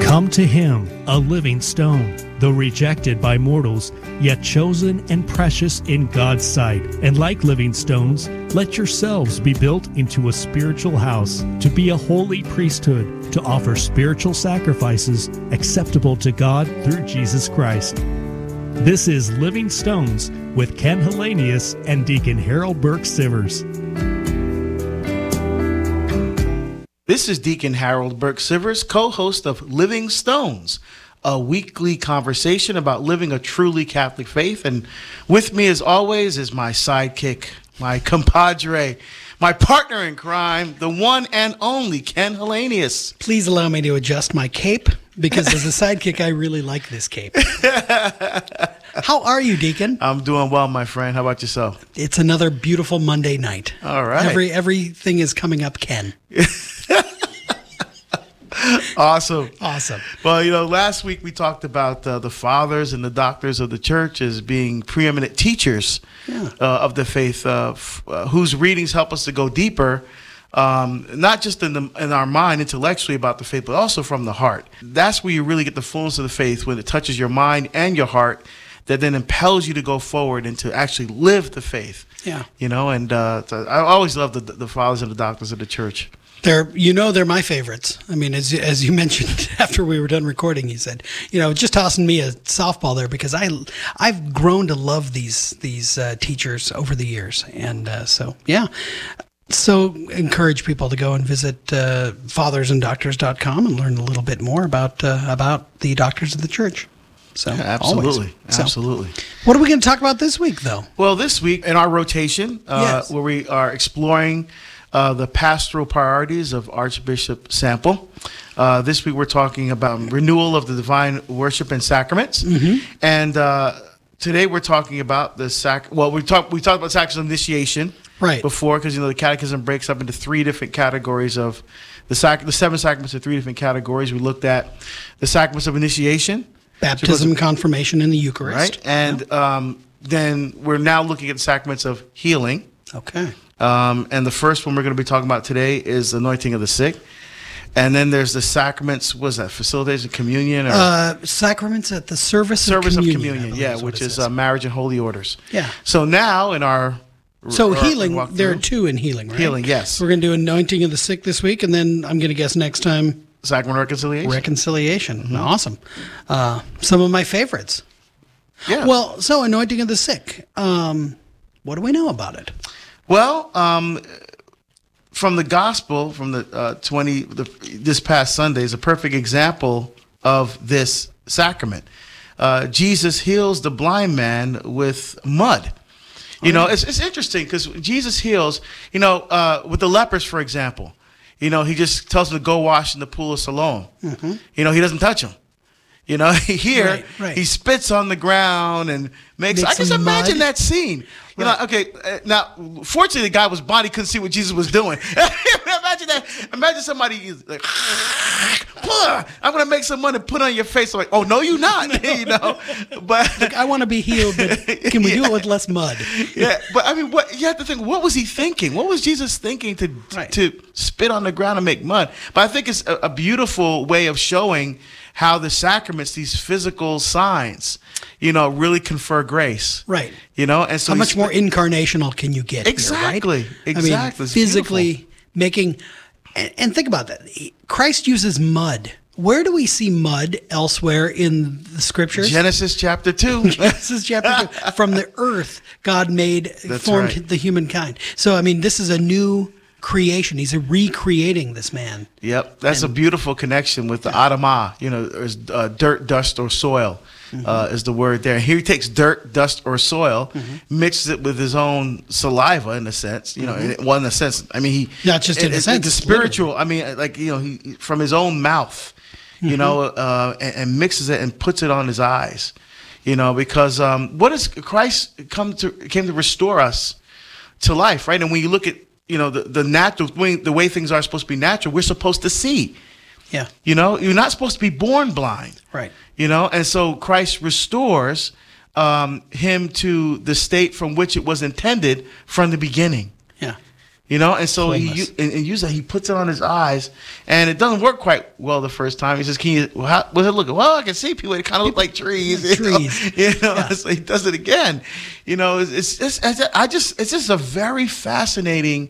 Come to him, a living stone, though rejected by mortals, yet chosen and precious in God's sight. And like living stones, let yourselves be built into a spiritual house, to be a holy priesthood, to offer spiritual sacrifices acceptable to God through Jesus Christ. This is Living Stones with Ken Hellenius and Deacon Harold Burke Sivers. This is Deacon Harold Burke Sivers, co-host of Living Stones, a weekly conversation about living a truly Catholic faith. And with me, as always, is my sidekick, my compadre, my partner in crime, the one and only Ken Hellenius. Please allow me to adjust my cape, because as a sidekick, I really like this cape. How are you, Deacon? I'm doing well, my friend. How about yourself? It's another beautiful Monday night. All right. Everything is coming up, Ken. Awesome. Well, last week we talked about the fathers and the doctors of the church as being preeminent teachers of the faith, whose readings help us to go deeper, not just in our mind intellectually about the faith, but also from the heart. That's where you really get the fullness of the faith, when it touches your mind and your heart, that then impels you to go forward and to actually live the faith. Yeah. And I always love the fathers and the doctors of the church. They're my favorites. I mean, as you mentioned after we were done recording, you said, just tossing me a softball there, because I've grown to love these teachers over the years, and So encourage people to go and visit fathersanddoctors.com and learn a little bit more about the doctors of the church. So yeah, absolutely. What are we going to talk about this week, though? Well, this week in our rotation, where we are exploring the pastoral priorities of Archbishop Sample. This week we're talking about renewal of the divine worship and sacraments, and today we're talking about the we talked about sacraments of initiation before, because the Catechism breaks up into three different categories of the seven sacraments are three different categories. We looked at the sacraments of initiation, baptism, confirmation, and the Eucharist, right? And then we're now looking at the sacraments of healing. Okay. And the first one we're going to be talking about today is the anointing of the sick. And then there's the sacraments, facilitation of communion? Sacraments at the service of communion. Which is marriage and holy orders. Yeah. So now in our... healing, there are two in healing, right? Healing, yes. We're going to do anointing of the sick this week, and then I'm going to guess next time... Sacrament of reconciliation. Reconciliation. Mm-hmm. Awesome. Some of my favorites. Yeah. Well, so anointing of the sick. What do we know about it? Well, from the gospel, from this past Sunday is a perfect example of this sacrament. Jesus heals the blind man with mud. It's interesting because Jesus heals, with the lepers, for example. He just tells them to go wash in the pool of Siloam. Mm-hmm. He doesn't touch them. Here he spits on the ground and makes I just imagine that scene. Now, fortunately, the guy was blind; he couldn't see what Jesus was doing. Imagine that. Imagine somebody like, I'm going to make some money, put on your face. I'm like, oh no, you're not. But look, I want to be healed, but can we do it with less mud? Yeah, but I mean, you have to think. What was he thinking? What was Jesus thinking to spit on the ground and make mud? But I think it's a beautiful way of showing how the sacraments, these physical signs, really confer grace. Right. And so how much more incarnational can you get? Exactly. Here, right? Exactly. I mean, physically making, and think about that. Christ uses mud. Where do we see mud elsewhere in the scriptures? Genesis chapter 2. Genesis chapter 2. From the earth, God formed the humankind. So, I mean, this is a new creation. He's recreating this man. Yep, that's a beautiful connection with the Adamah. Dirt, dust, or soil is the word there. Here he takes dirt, dust, or soil, mixes it with his own saliva, in a sense. In a sense. I mean, he not just in a sense. It's spiritual. Literally. I mean, he from his own mouth, and mixes it and puts it on his eyes. Because what is Christ came to restore us to life, right? And when you look at the natural the way things are supposed to be natural, we're supposed to see. Yeah. You're not supposed to be born blind. Right. And so Christ restores him to the state from which it was intended from the beginning. Yeah. And so Fullness. and use that. He puts it on his eyes, and it doesn't work quite well the first time. He says, "Can you? What does it look? Well, I can see people. It kind of look like trees. Trees. Yeah. So he does it again. It's just a very fascinating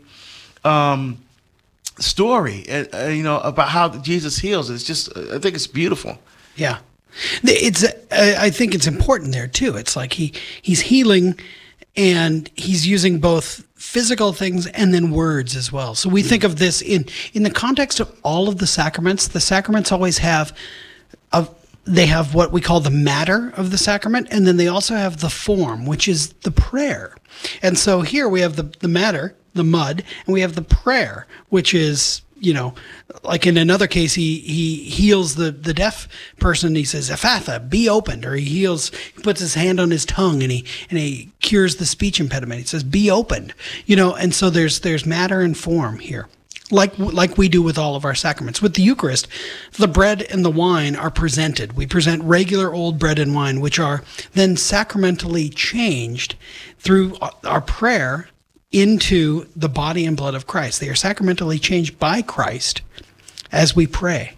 story. About how Jesus heals. It's just, I think it's beautiful. Yeah. I think it's important there too. It's like he's healing, and he's using both physical things and then words as well. So we think of this in the context of all of the sacraments. The sacraments always have they have what we call the matter of the sacrament, and then they also have the form, which is the prayer. And so here we have the matter, the mud, and we have the prayer, which is, like in another case, he heals the deaf person. He says, "Ephatha, be opened," or he puts his hand on his tongue and he cures the speech impediment. He says, "Be opened," and so there's matter and form here. Like we do with all of our sacraments. With the Eucharist, the bread and the wine are presented. We present regular old bread and wine, which are then sacramentally changed through our prayer into the body and blood of Christ. They are sacramentally changed by Christ as we pray.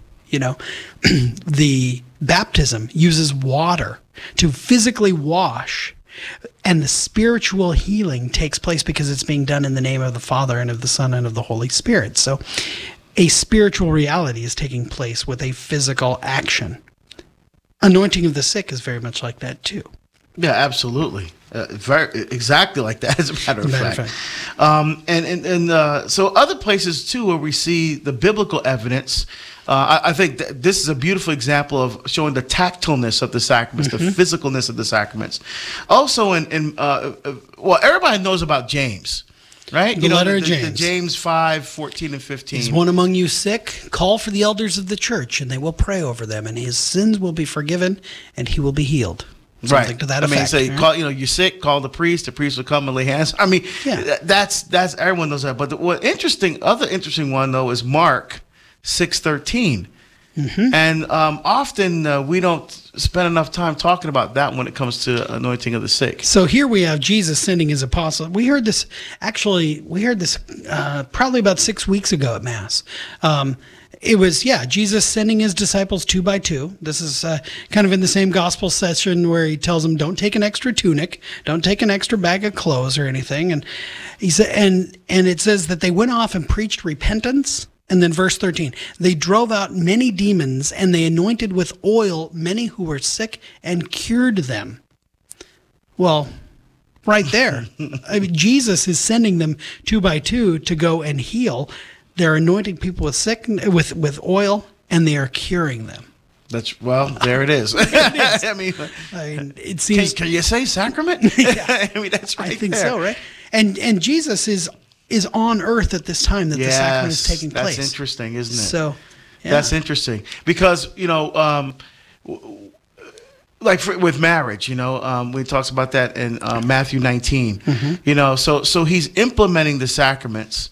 The baptism uses water to physically wash, and the spiritual healing takes place because it's being done in the name of the Father and of the Son and of the Holy Spirit. So a spiritual reality is taking place with a physical action. Anointing of the sick is very much like that too. Yeah, absolutely. Exactly like that, as a matter of fact. So other places too where we see the biblical evidence, I think that this is a beautiful example of showing the tactileness of the sacraments, the physicalness of the sacraments. Also, everybody knows about James, right? The letter of James. The James 5:14 and 15. Is one among you sick? Call for the elders of the church, and they will pray over them, and his sins will be forgiven, and he will be healed. Something to that effect. Say, call, you're sick, call the priest will come and lay hands. That's everyone knows that. But the other interesting one though is Mark 6:13. And often we don't spend enough time talking about that when it comes to anointing of the sick. So here we have Jesus sending his apostles. We heard this probably about 6 weeks ago at Mass. It was, Jesus sending his disciples 2 by 2. This is kind of in the same gospel session where he tells them, don't take an extra tunic, don't take an extra bag of clothes or anything. And he said, and it says that they went off and preached repentance. And then verse 13, they drove out many demons, and they anointed with oil many who were sick and cured them. Well, right there, Jesus is sending them 2 by 2 to go and heal. They're anointing people with oil, and they are curing them. There it is. It seems. Can you say sacrament? Yeah. That's right. I think there. so, right? And Jesus is on earth at this time that the sacrament is taking place. That's interesting, isn't it? So, that's interesting because with marriage, we talks about that in Matthew 19. So he's implementing the sacraments.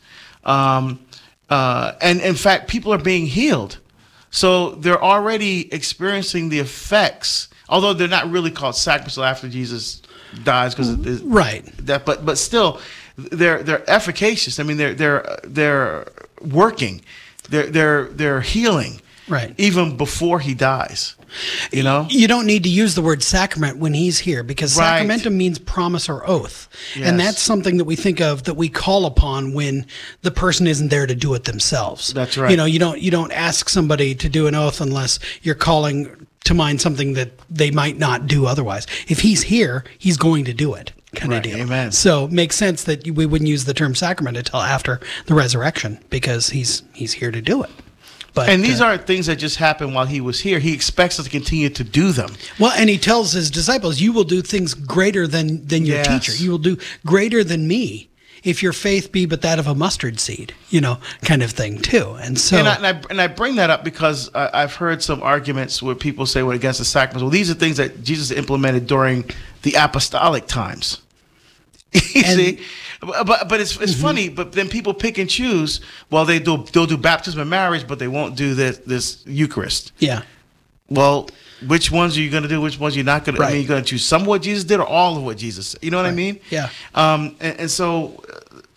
And in fact, people are being healed. So they're already experiencing the effects, although they're not really called sacraments until after Jesus dies, because right. But still, they're efficacious. They're working. They're healing. Right. Even before he dies. You don't need to use the word sacrament when he's here, because sacramentum means promise or oath. Yes. And that's something that we think of, that we call upon when the person isn't there to do it themselves. That's right. You don't ask somebody to do an oath unless you're calling to mind something that they might not do otherwise. If he's here, he's going to do it. Kind of deal. Amen. So it makes sense that we wouldn't use the term sacrament until after the resurrection, because he's here to do it. And these aren't things that just happened while he was here. He expects us to continue to do them. Well, and he tells his disciples, you will do things greater than your teacher. You will do greater than me if your faith be but that of a mustard seed, kind of thing too. And so, and I bring that up because I've heard some arguments where people say, against the sacraments. Well, these are things that Jesus implemented during the apostolic times. See? But it's funny. But then people pick and choose. Well, they'll do baptism and marriage, but they won't do this Eucharist. Yeah. Well, which ones are you going to do? Which ones you're not going to? Right. You're going to choose some of what Jesus did or all of what Jesus. You know what I mean? Yeah. And so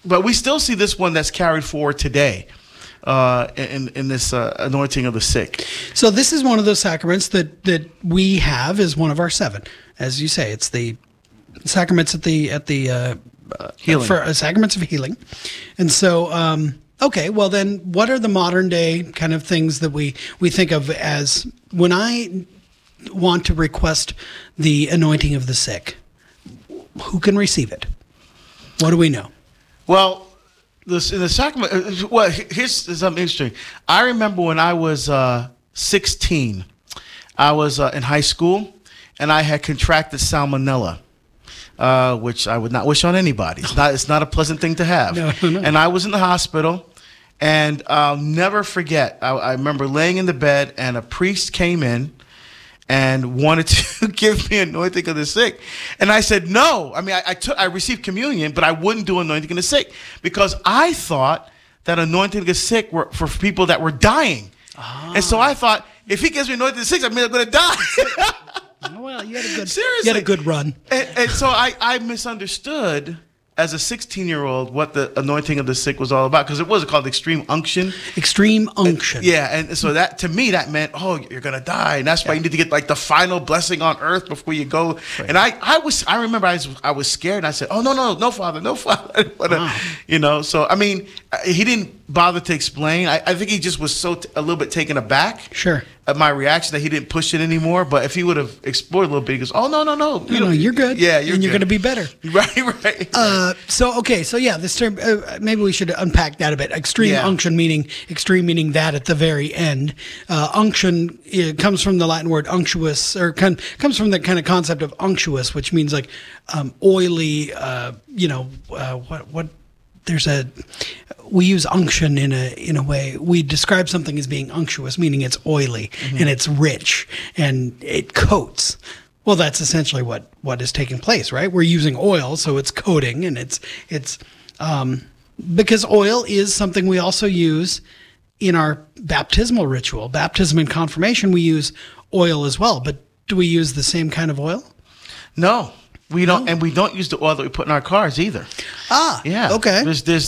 but we still see this one that's carried forward today in this anointing of the sick. So this is one of those sacraments that we have as one of our 7. As you say, it's the sacraments at the Healing. for sacraments of healing. And so, okay, well then, what are the modern day kind of things that we think of as when I want to request the anointing of the sick? Who can receive it? What do we know? Well, in the sacrament. Well, here's something interesting. I remember when I was 16, I was in high school, and I had contracted salmonella. Which I would not wish on anybody. It's not a pleasant thing to have. No. And I was in the hospital, and I'll never forget. I remember laying in the bed, and a priest came in and wanted to give me anointing of the sick, and I said no. I mean, I received communion, but I wouldn't do anointing of the sick because I thought that anointing of the sick were for people that were dying, and so I thought if he gives me anointing of the sick, I'm going to die. Well, you had a good Seriously. You had a good run. And so I misunderstood as a 16-year-old what the anointing of the sick was all about, because it was called extreme unction. Extreme unction. Yeah, and so that to me that meant, oh, you're gonna die, and that's why you need to get like the final blessing on earth before you go. Right. And I remember I was scared, and I said, oh no, Father, no, Father. Wow. So I mean, he didn't bother to explain. I think he just was a little bit taken aback. Sure. At my reaction that he didn't push it anymore, but if he would have explored a little bit, he goes, "Oh no, you're good. Yeah, you're going to be better." Right. So yeah, this term maybe we should unpack that a bit. Extreme unction meaning that at the very end. Unction comes from the Latin word unctuous, or comes from the kind of concept of unctuous, which means like oily. What we use unction in a way. We describe something as being unctuous, meaning it's oily and it's rich and it coats. Well, that's essentially what is taking place, right? We're using oil, so it's coating, and it's because oil is something we also use in our baptismal ritual. Baptism and confirmation, we use oil as well. But do we use the same kind of oil? No. We don't, and we don't use the oil that we put in our cars either. Yeah. Okay. There's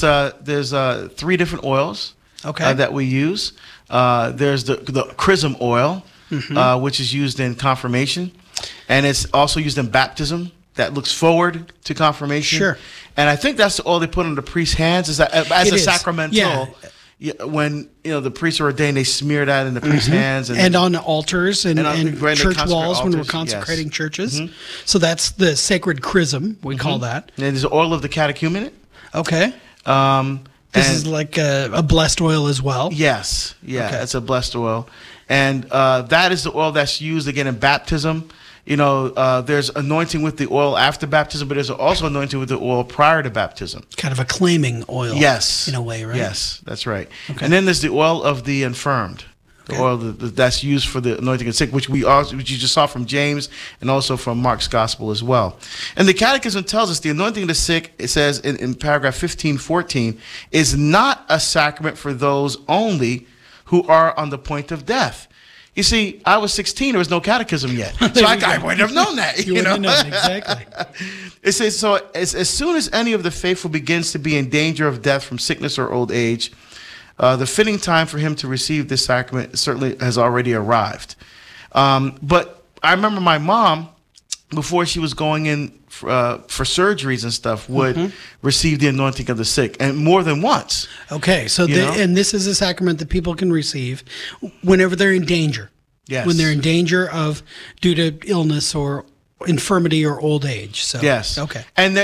3 different oils. Okay. That we use. There's the chrism oil, which is used in confirmation, and it's also used in baptism. That looks forward to confirmation. Sure. And I think that's the oil they put on the priest's hands as a sacramental. Yeah. When the priests are ordained, they smear that in the priest's hands, and on altars and church walls when we're altars, consecrating churches. So that's the sacred chrism, we call that. And there's the oil of the catechumenate. Okay. This is like a blessed oil as well. Yes. Yeah. Okay. It's a blessed oil, and that is the oil that's used again in baptism. There's anointing with the oil after baptism, but there's also anointing with the oil prior to baptism. Kind of a claiming oil. Yes. In a way, right? Yes, that's right. Okay. And then there's the oil of the infirmed, the oil that's used for the anointing of the sick, which you just saw from James and also from Mark's gospel as well. And the Catechism tells us the anointing of the sick, it says in paragraph 1514, is not a sacrament for those only who are on the point of death. You see, I was 16. There was no catechism yet. So I wouldn't have known that. You wouldn't have known, exactly. It says, so as soon as any of the faithful begins to be in danger of death from sickness or old age, the fitting time for him to receive this sacrament certainly has already arrived. But I remember my mom, before she was going in for surgeries and stuff, would receive the anointing of the sick, and more than once. Okay, so and this is a sacrament that people can receive whenever they're in danger. Yes. When they're in danger due to illness or infirmity or old age. So yes. Okay. And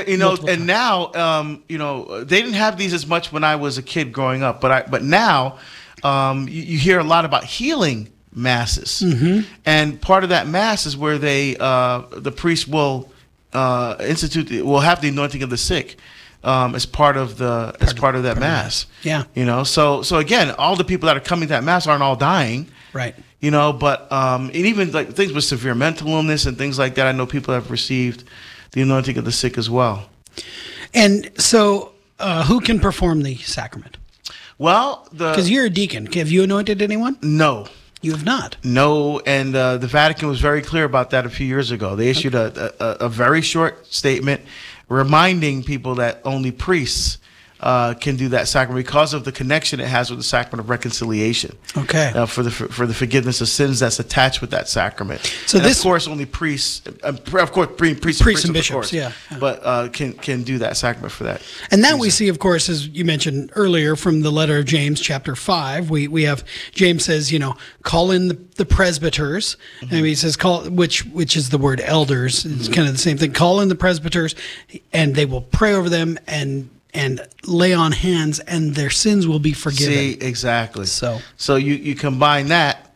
now they didn't have these as much when I was a kid growing up, but now you hear a lot about healing masses, and part of that mass is where the priest will have the anointing of the sick as part of that mass. Yeah. So again, all the people that are coming to that mass aren't all dying, right? But and even like things with severe mental illness and things like that, I know people have received the anointing of the sick as well. And so, who can perform the sacrament? Well, because you're a deacon, have you anointed anyone? No. You have not? No, and the Vatican was very clear about that a few years ago. They issued a very short statement reminding people that only priests can do that sacrament because of the connection it has with the sacrament of reconciliation. Okay. For the forgiveness of sins that's attached with that sacrament. So and this, of course, only priests, of course, priests and bishops, of course, yeah. but can do that sacrament for that. And that we see, of course, as you mentioned earlier, from the letter of James, chapter 5. We have James says, call in the presbyters. Mm-hmm. And he says call, which is the word elders. It's kind of the same thing. Call in the presbyters, and they will pray over them and lay on hands, and their sins will be forgiven. See, exactly. So you combine that,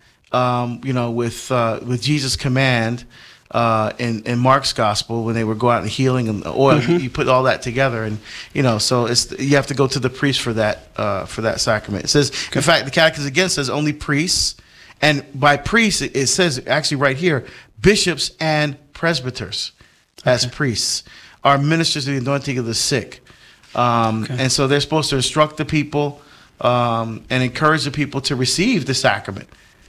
with Jesus' command in Mark's gospel when they were go out and healing and oil. Mm-hmm. You put all that together, and so you have to go to the priest for that sacrament. It says, in fact, the Catechism again says only priests, and by priests it says actually right here, bishops and presbyters as priests are ministers of the anointing of the sick. And so they're supposed to instruct the people and encourage the people to receive the sacrament.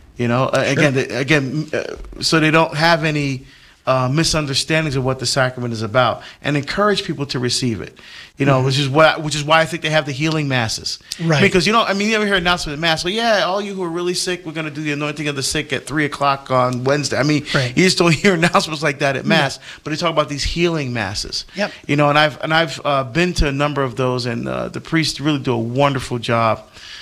Again, so they don't have any misunderstandings of what the sacrament is about, and encourage people to receive it. Which is why I think they have the healing masses. Right. Because you ever hear announcement at mass? Well, yeah, all you who are really sick, we're going to do the anointing of the sick at 3:00 on Wednesday. You just don't hear announcements like that at mass. But they talk about these healing masses. Yep. And I've been to a number of those, and the priests really do a wonderful job.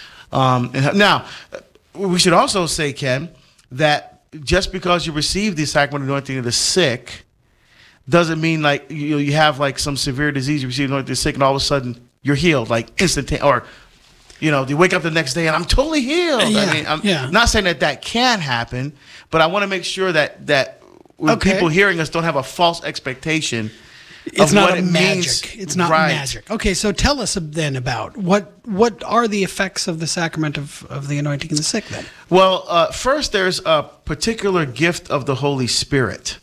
Now, we should also say, Ken, that just because you receive the sacrament of anointing of the sick doesn't mean like you have like some severe disease, you receive anointing of the sick, and all of a sudden you're healed like instantaneously, or you wake up the next day and I'm totally healed. I'm not saying that can happen, but I want to make sure that when people hearing us don't have a false expectation. It's not magic. It's not magic. Okay, so tell us then about what are the effects of the sacrament of the anointing of the sick then? Well, first there's a particular gift of the Holy Spirit.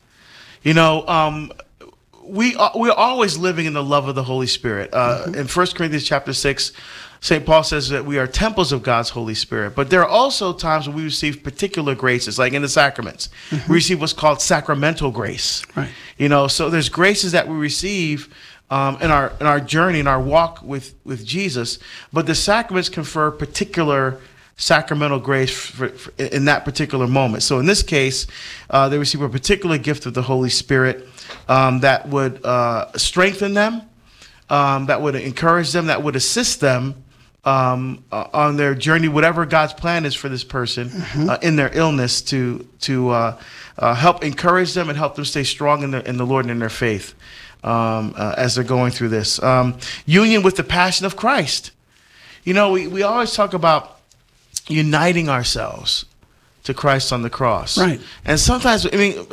We're always living in the love of the Holy Spirit. In 1 Corinthians chapter 6, St. Paul says that we are temples of God's Holy Spirit. But there are also times when we receive particular graces, like in the sacraments. Mm-hmm. We receive what's called sacramental grace. Right. So there's graces that we receive in our journey, in our walk with Jesus. But the sacraments confer particular sacramental grace in that particular moment. So in this case, they receive a particular gift of the Holy Spirit that would strengthen them, that would encourage them, that would assist them on their journey, whatever God's plan is for this person in their illness, to help encourage them and help them stay strong in the Lord and in their faith as they're going through this. Union with the passion of Christ. We always talk about uniting ourselves to Christ on the cross. Right. And sometimes,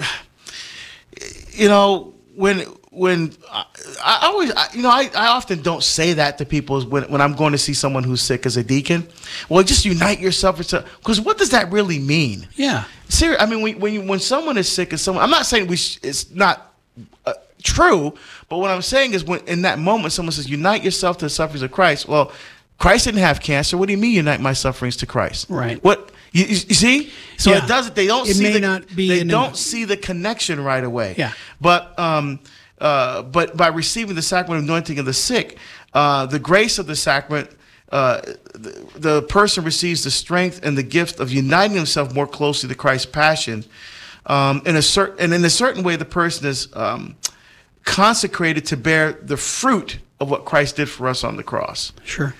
when I often don't say that to people when I'm going to see someone who's sick as a deacon. Well, just unite yourself, because what does that really mean? Yeah. Seriously, when someone is sick, I'm not saying it's not true, but what I'm saying is when in that moment someone says unite yourself to the sufferings of Christ. Well, Christ didn't have cancer. What do you mean unite my sufferings to Christ? Right. What you see? So it doesn't. They don't. They don't see the connection right away. Yeah. But by receiving the sacrament of anointing of the sick, the grace of the sacrament, the person receives the strength and the gift of uniting himself more closely to Christ's passion. In a certain way, the person is consecrated to bear the fruit of what Christ did for us on the cross. Sure.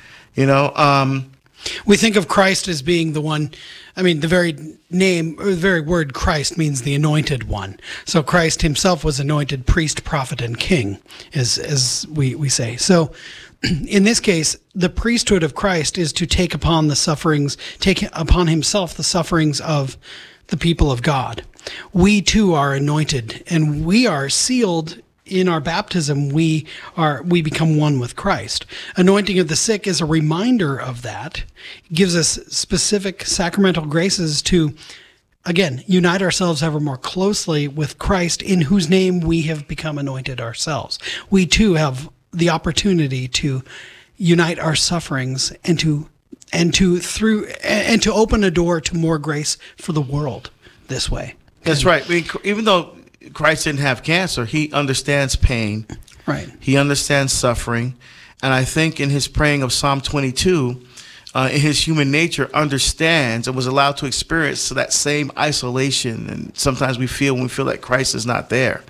We think of Christ as being the one. The very name, or the very word Christ means the anointed one. So Christ himself was anointed priest, prophet, and king, as we say. So in this case, the priesthood of Christ is to take upon himself the sufferings of the people of God. We too are anointed, and we are sealed. In our baptism, we become one with Christ. Anointing of the sick is a reminder of that. It gives us specific sacramental graces to, again, unite ourselves ever more closely with Christ, in whose name we have become anointed ourselves. We too have the opportunity to unite our sufferings and to open a door to more grace for the world this way. That's right. Even though Christ didn't have cancer, he understands pain. Right. He understands suffering. And I think in his praying of Psalm 22, in his human nature, understands and was allowed to experience that same isolation. And sometimes we feel when we feel that Christ is not there.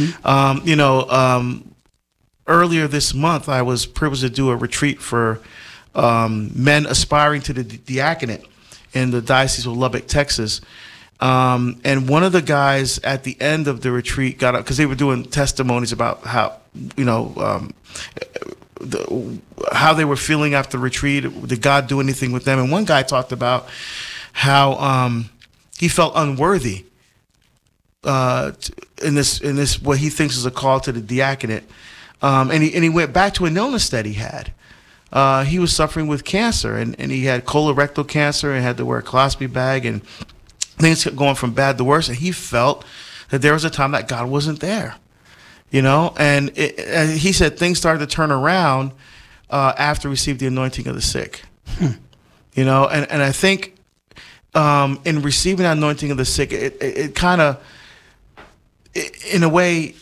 Earlier this month, I was privileged to do a retreat for men aspiring to the diaconate in the Diocese of Lubbock, Texas. And one of the guys at the end of the retreat got up because they were doing testimonies about how, how they were feeling after the retreat. Did God do anything with them? And one guy talked about how he felt unworthy in this what he thinks is a call to the diaconate. And he went back to an illness that he had. He was suffering with cancer, and he had colorectal cancer and had to wear a colostomy bag, and things kept going from bad to worse. And he felt that there was a time that God wasn't there, and he said things started to turn around after he received the anointing of the sick. And I think in receiving that anointing of the sick, it kind of, in a way,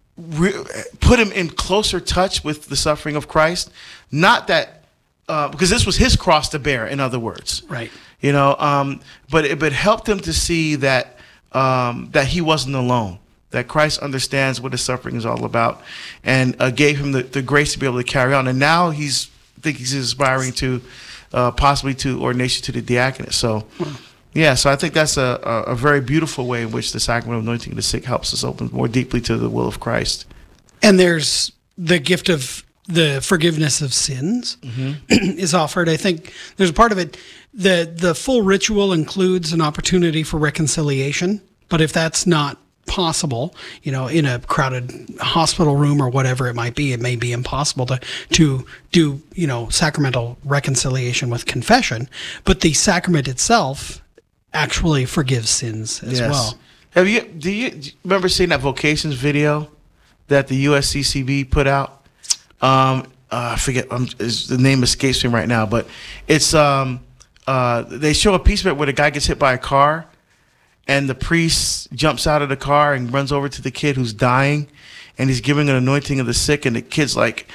put him in closer touch with the suffering of Christ. Not that because this was his cross to bear, in other words, right? But it helped him to see that that he wasn't alone, that Christ understands what his suffering is all about, and gave him the grace to be able to carry on. And now I think he's aspiring to possibly to ordination to the diaconate. So. Yeah, so I think that's a very beautiful way in which the sacrament of anointing the sick helps us open more deeply to the will of Christ. And there's the gift of the forgiveness of sins is offered. I think there's a part of it, the full ritual includes an opportunity for reconciliation, but if that's not possible, in a crowded hospital room or whatever it may be impossible to do, sacramental reconciliation with confession, but the sacrament itself actually forgives sins as well. Do you remember seeing that vocations video that the USCCB put out? I forget, the name escapes me right now, but it's they show a piece of it where the guy gets hit by a car, and the priest jumps out of the car and runs over to the kid who's dying, and he's giving an anointing of the sick, and the kid's like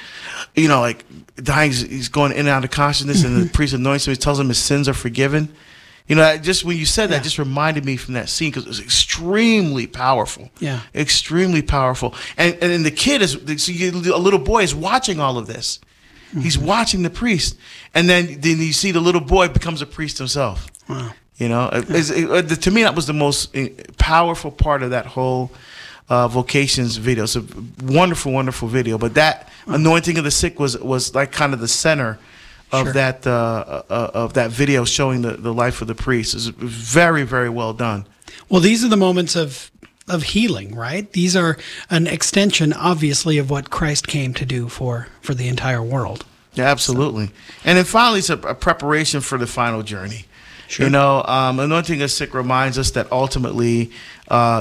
dying, he's going in and out of consciousness, and the priest anoints him, he tells him his sins are forgiven. Just when you said that, just reminded me from that scene because it was extremely powerful. Yeah, extremely powerful. And the kid a little boy is watching all of this. Mm-hmm. He's watching the priest, and then you see the little boy becomes a priest himself. Wow. To me, that was the most powerful part of that whole vocations video. It's a wonderful, wonderful video. But that anointing of the sick was like kind of the center of that video showing the life of the priest. Is very, very well done. Well, these are the moments of healing, right? These are an extension, obviously, of what Christ came to do for the entire world. Yeah, absolutely. So. And then finally, it's a preparation for the final journey. Sure. Anointing the sick reminds us that ultimately